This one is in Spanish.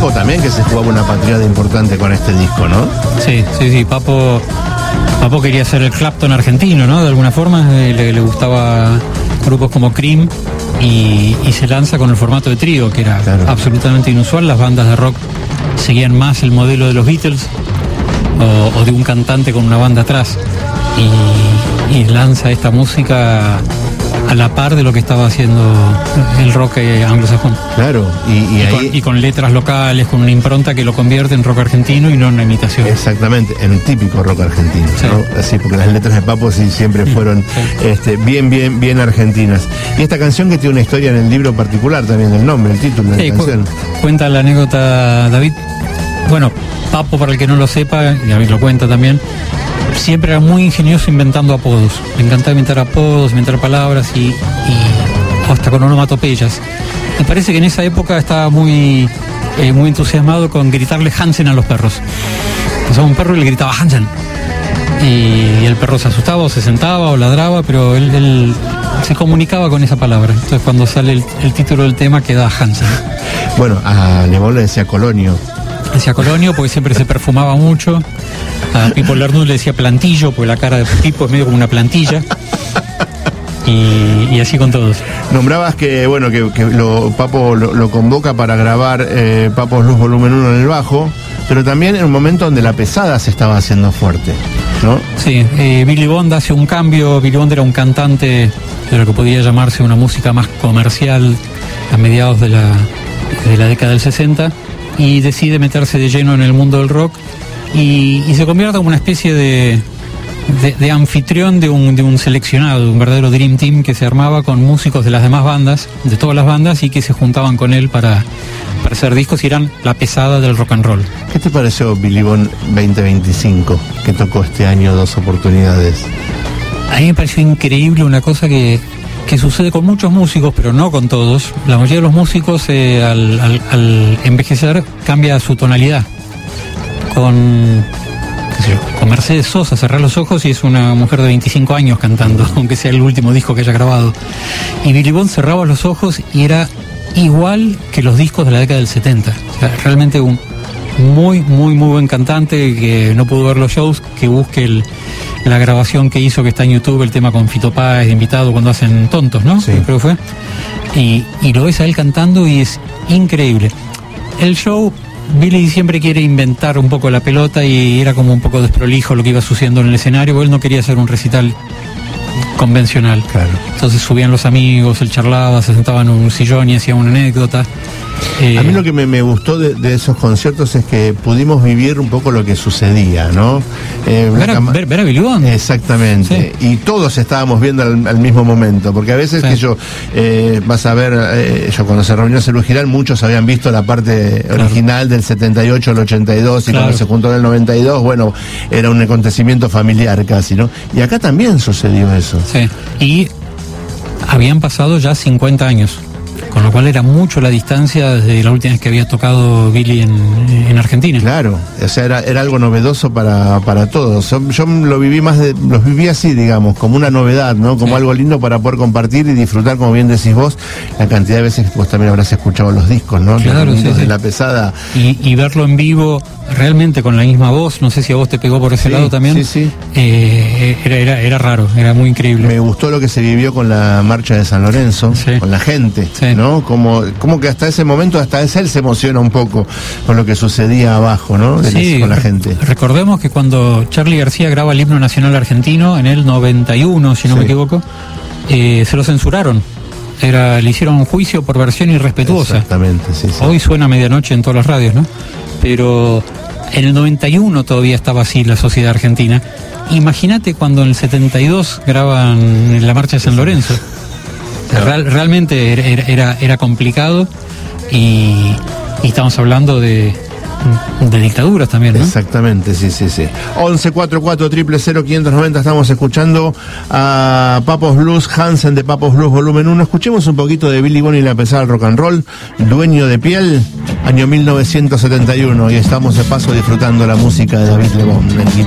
Papo también, que se jugaba una patriada importante con este disco, ¿no? Sí, Papo quería ser el Clapton argentino, ¿no? De alguna forma, le gustaba grupos como Cream y se lanza con el formato de trío, que era absolutamente inusual. Las bandas de rock seguían más el modelo de los Beatles o de un cantante con una banda atrás, y lanza esta música a la par de lo que estaba haciendo el rock anglosajón. Claro, y con letras locales, con una impronta que lo convierte en rock argentino y no en una imitación. Exactamente, en un típico rock argentino, sí, ¿no? Así, porque las letras de Papo sí siempre fueron bien argentinas. Y esta canción que tiene una historia en el libro particular también, el nombre, el título de la canción. Cuenta la anécdota, David. Bueno, Papo, para el que no lo sepa, y David lo cuenta también, siempre era muy ingenioso inventando apodos. Le encantaba inventar apodos, inventar palabras y hasta con onomatopeyas. Me parece que en esa época estaba muy entusiasmado con gritarle Hansen a los perros. Pasaba un perro y le gritaba Hansen. Y el perro se asustaba o se sentaba o ladraba, pero él se comunicaba con esa palabra. Entonces cuando sale el título del tema queda Hansen. Bueno, a Le Bon le decía Colonio. Decía Colonio porque siempre se perfumaba mucho. A Pipo Lernoux le decía Plantillo, porque la cara de Pipo es medio como una plantilla. Y así con todos. Nombrabas que Papo lo convoca para grabar Papos Blues Volumen 1 en el bajo, pero también en un momento donde la pesada se estaba haciendo fuerte, ¿no? Sí, Billy Bond hace un cambio. Billy Bond era un cantante de lo que podía llamarse una música más comercial a mediados de la década del 60, y decide meterse de lleno en el mundo del rock y se convierte en una especie de anfitrión de un seleccionado, de un verdadero Dream Team que se armaba con músicos de las demás bandas, de todas las bandas, y que se juntaban con él para hacer discos y eran la pesada del rock and roll. ¿Qué te pareció Billy Bond 2025, que tocó este año 2 oportunidades? A mí me pareció increíble una cosa que sucede con muchos músicos, pero no con todos. La mayoría de los músicos al envejecer cambia su tonalidad. Con Mercedes Sosa, cerrar los ojos y es una mujer de 25 años cantando, aunque sea el último disco que haya grabado. Y Billy Bond cerraba los ojos y era igual que los discos de la década del 70. O sea, realmente un muy buen cantante. Que no pudo ver los shows, que busque la grabación que hizo, que está en YouTube, el tema con Fito Páez de invitado cuando hacen Tontos, ¿no? Sí. Creo que fue. Y lo ves a él cantando y es increíble. El show, Billy siempre quiere inventar un poco la pelota y era como un poco desprolijo lo que iba sucediendo en el escenario, porque él no quería hacer un recital convencional. Claro. Entonces subían los amigos, él charlaba, se sentaban en un sillón y hacía una anécdota. A mí lo que me gustó de esos conciertos es que pudimos vivir un poco lo que sucedía, ¿no? Ver a Billy Bond. Exactamente. Sí. Y todos estábamos viendo al mismo momento, porque a veces que vas a ver, cuando se reunió Cerú Girán, muchos habían visto la parte original del 78 al 82, y cuando se juntó en el 92, bueno, era un acontecimiento familiar casi, ¿no? Y acá también sucedió eso. Sí. Y habían pasado ya 50 años. Con lo cual era mucho la distancia desde la última vez que había tocado Billy en Argentina. Claro, o sea, era algo novedoso para todos. Yo los viví así, digamos, como una novedad, ¿no? Como algo lindo para poder compartir y disfrutar, como bien decís vos, la cantidad de veces que vos también habrás escuchado los discos, ¿no? Claro, de la pesada. Y verlo en vivo, realmente con la misma voz, no sé si a vos te pegó por ese lado también. Sí. Era raro, era muy increíble. Me gustó lo que se vivió con la marcha de San Lorenzo, con la gente, ¿no? Como que hasta ese momento, hasta él se emociona un poco con lo que sucedía abajo, ¿no? Con la gente. Recordemos que cuando Charly García graba el himno nacional argentino, en el 91, si no me equivoco, se lo censuraron. Le hicieron un juicio por versión irrespetuosa. Exactamente, sí. Hoy suena a medianoche en todas las radios, ¿no? Pero en el 91 todavía estaba así la sociedad argentina. Imagínate cuando en el 72 graban la marcha de San Lorenzo. Realmente era complicado y estamos hablando de dictaduras también, ¿no? Exactamente, sí. 1144-000-590, estamos escuchando a Papos Blues, Hansen de Papos Blues Volumen 1. Escuchemos un poquito de Billy Bond y la pesada del rock and roll, Dueño de piel, año 1971, y estamos de paso disfrutando la música de David Le Bon.